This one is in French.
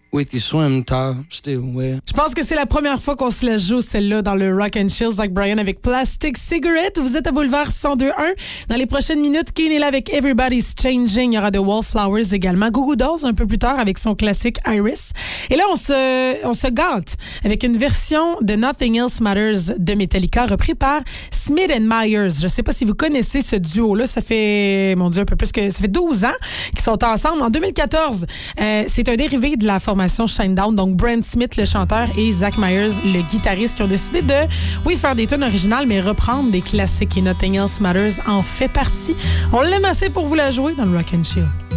with your swim top still wet. Je pense que c'est la première fois qu'on se la joue, celle-là, dans le Rock and Chill. Zach Bryan avec Plastic Cigarette. Vous êtes à Boulevard 102.1. Dans les prochaines minutes, Kane est là avec Everybody's Changing. Il y aura The Wallflowers également. Goo Goo Dolls un peu plus tard avec son classique Iris. Et là, on se gâte avec une version de Nothing Else Matters de Metallica repris par Smith & Myers. Je sais pas si vous connaissez ce duo-là. Ça fait, mon Dieu, un peu plus que... Ça fait 12 ans qu'ils sont ensemble. En 2014, c'est un dérivé de la formation Shinedown. Donc, Brent Smith, le chanteur, et Zach Myers, le guitariste, qui ont décidé de, oui, faire des tunes originales, mais reprendre des classiques. Et Nothing Else Matters en fait partie. On l'aime assez pour vous la jouer dans le Rock and Chill.